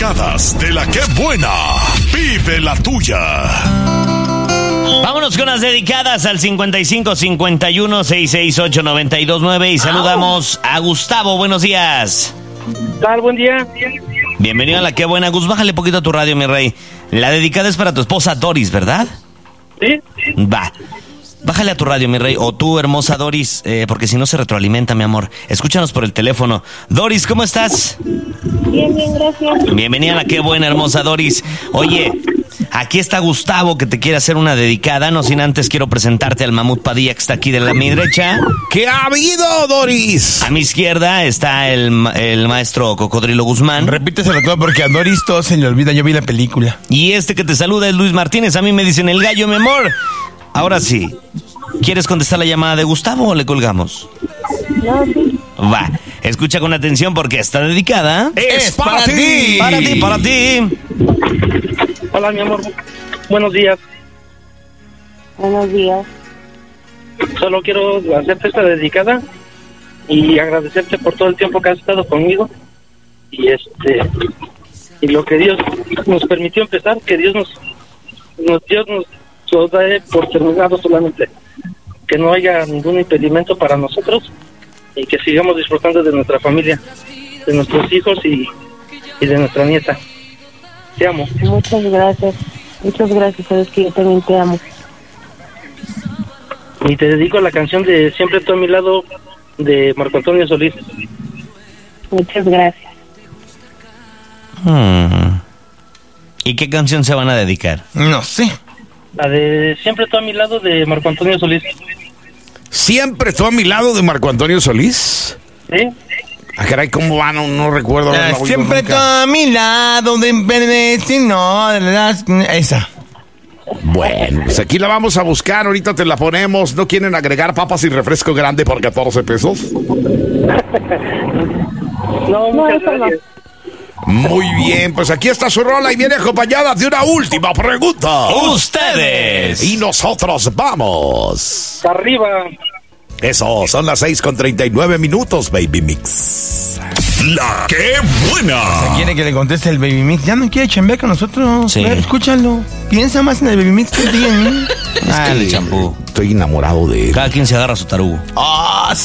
dedicadas de la que buena. Vive la tuya. Vámonos con las dedicadas al 55 51 668 929 y saludamos a Gustavo. Buenos días. ¿Qué tal? Buen día. Bienvenido a la que buena. Gus, bájale poquito a tu radio, mi rey. La dedicada es para tu esposa Doris, ¿verdad? Sí. Va. Bájale a tu radio, mi rey, o tú, hermosa Doris, porque si no se retroalimenta, mi amor. Escúchanos por el teléfono. Doris, ¿cómo estás? Bien, gracias. Bienvenida a la Qué Buena, hermosa Doris. Oye, aquí está Gustavo, que te quiere hacer una dedicada. No sin antes quiero presentarte al Mamut Padilla, que está aquí de mi derecha. ¿Qué ha habido, Doris? A mi izquierda está el maestro Cocodrilo Guzmán. Repíteselo todo porque a Doris todo se le olvida. Yo vi la película. Y este que te saluda es Luis Martínez. A mí me dicen el gallo, mi amor. Ahora sí, ¿quieres contestar la llamada de Gustavo o le colgamos? No, sí. Va, escucha con atención porque esta dedicada ¡Es para ti! Para ti, para ti. Hola, mi amor. Buenos días. Buenos días. Solo quiero hacerte esta dedicada y agradecerte por todo el tiempo que has estado conmigo. Y y lo que Dios nos permitió empezar, que Dios nos da por terminado solamente. Que no haya ningún impedimento para nosotros y que sigamos disfrutando de nuestra familia, de nuestros hijos y de nuestra nieta. Te amo. Muchas gracias. Muchas gracias, sabes que yo también te amo. Y te dedico a la canción de Siempre tú a mi lado de Marco Antonio Solís. Muchas gracias. ¿Y qué canción se van a dedicar? No sé. La de Siempre tú a mi lado de Marco Antonio Solís. ¿Siempre estuvo a mi lado de Marco Antonio Solís? ¿Sí? Ah, caray, ¿cómo va? No recuerdo. Siempre está a mi lado de esa. Bueno, pues aquí la vamos a buscar. Ahorita te la ponemos. ¿No quieren agregar papas y refresco grande por 14 pesos? No, muchas eso no. gracias. Muy bien, pues aquí está su rola y viene acompañada de una última pregunta. ¡Ustedes! Y nosotros vamos. Arriba. Eso, son las 6:39, Baby Mix. La que buena. Quiere que le conteste el Baby Mix. Ya no quiere chambear con nosotros. Sí. Ver, escúchalo. Piensa más en el Baby Mix que en mí. Ah, el champú. Estoy enamorado de él. Cada quien se agarra su tarugo. Ah,